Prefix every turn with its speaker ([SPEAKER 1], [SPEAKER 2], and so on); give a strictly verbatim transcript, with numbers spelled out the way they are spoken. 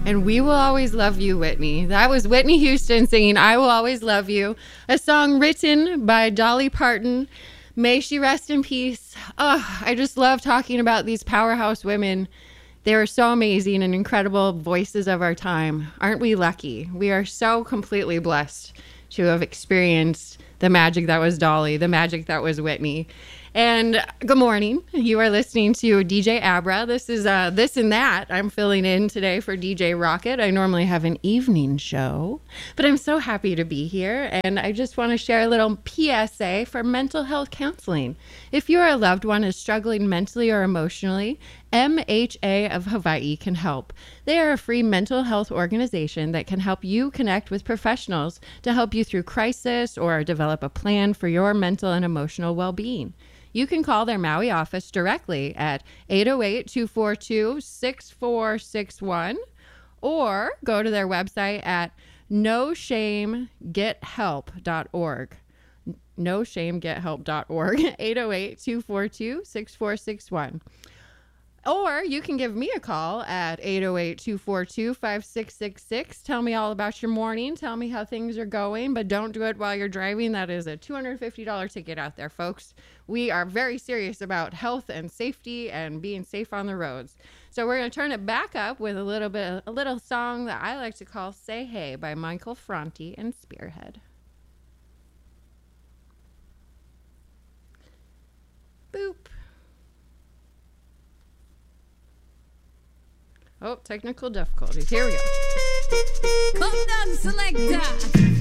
[SPEAKER 1] And we will always love you, Whitney. That was Whitney Houston singing I Will Always Love You, a song written by Dolly Parton. May she rest in peace. Oh, I just love talking about these powerhouse women. They are so amazing and incredible voices of our time. Aren't we lucky? We are so completely blessed to have experienced the magic that was Dolly, the magic that was Whitney. And good morning. You are listening to D J Abra. This is uh, This and That. I'm filling in today for D J Rocket. I normally have an evening show, but I'm so happy to be here. And I just want to share a little P S A for mental health counseling. If your loved one is struggling mentally or emotionally, M H A of Hawaii can help. They are a free mental health organization that can help you connect with professionals to help you through crisis or develop a plan for your mental and emotional well-being. You can call their Maui office directly at eight oh eight, two four two, six four six one or go to their website at no shame get help dot org. no shame get help dot org, eight oh eight, two four two, six four six one. Or you can give me a call at eight oh eight, two four two, five six six six. Tell me all about your morning. Tell me how things are going, but don't do it while you're driving. That is a two hundred fifty dollars ticket out there, folks. We are very serious about health and safety and being safe on the roads. So we're going to turn it back up with a little bit, of, a little song that I like to call Say Hey by Michael Franti and Spearhead. Boop. Oh, technical difficulties. Here we go.
[SPEAKER 2] Come down, selector.